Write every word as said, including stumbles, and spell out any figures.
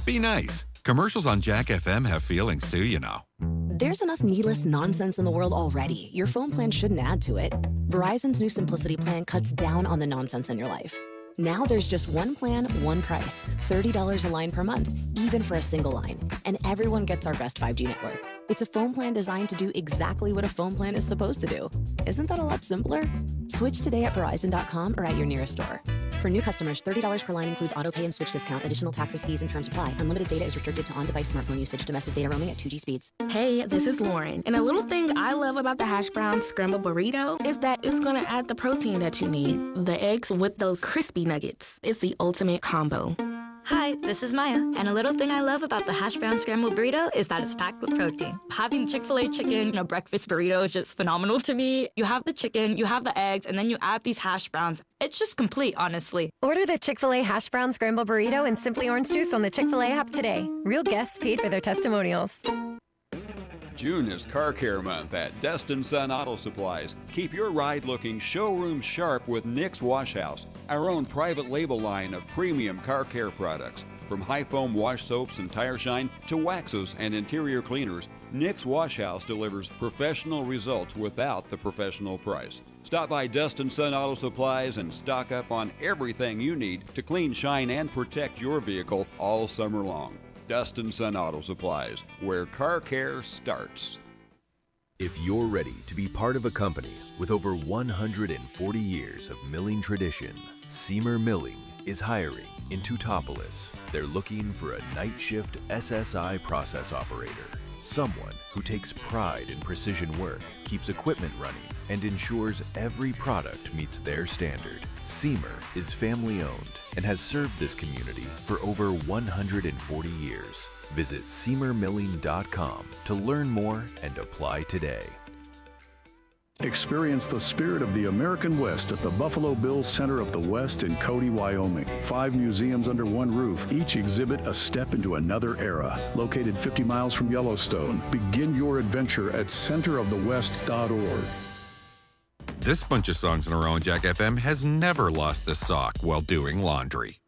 Be nice. Commercials on Jack F M have feelings too, you know. There's enough needless nonsense in the world already. Your phone plan shouldn't add to it. Verizon's new Simplicity plan cuts down on the nonsense in your life. Now there's just one plan, one price. thirty dollars a line per month, even for a single line. And everyone gets our best five G network. It's a phone plan designed to do exactly what a phone plan is supposed to do. Isn't that a lot simpler? Switch today at Verizon dot com or at your nearest store. For new customers, thirty dollars per line includes auto pay and switch discount. Additional taxes, fees, and terms apply. Unlimited data is restricted to on-device smartphone usage. Domestic data roaming at two G speeds. Hey, this is Lauren. And a little thing I love about the hash brown scrambled burrito is that it's going to add the protein that you need. The eggs with those crispy nuggets. It's the ultimate combo. Hi, this is Maya, and a little thing I love about the hash brown scrambled burrito is that it's packed with protein. Having Chick-fil-A chicken in a breakfast burrito is just phenomenal to me. You have the chicken, you have the eggs, and then you add these hash browns. It's just complete, honestly. Order the Chick-fil-A hash brown scrambled burrito and Simply Orange Juice on the Chick-fil-A app today. Real guests paid for their testimonials. June is Car Care Month at Destin Sun Auto Supplies. Keep your ride looking showroom sharp with Nick's Wash House, our own private label line of premium car care products. From high foam wash soaps and tire shine to waxes and interior cleaners, Nick's Wash House delivers professional results without the professional price. Stop by Destin Sun Auto Supplies and stock up on everything you need to clean, shine, and protect your vehicle all summer long. Destin Sun Auto Supplies, where car care starts. If you're ready to be part of a company with over one hundred forty years of milling tradition, Seymour Milling is hiring in Teutopolis. They're looking for a night shift S S I process operator, someone who takes pride in precision work, keeps equipment running, and ensures every product meets their standard. Seymour is family-owned and has served this community for over one hundred forty years. Visit Seymour Milling dot com to learn more and apply today. Experience the spirit of the American West at the Buffalo Bills Center of the West in Cody, Wyoming. Five museums under one roof, each exhibit a step into another era. Located fifty miles from Yellowstone, begin your adventure at center of the west dot org. This bunch of songs in a row on Jack F M has never lost a sock while doing laundry.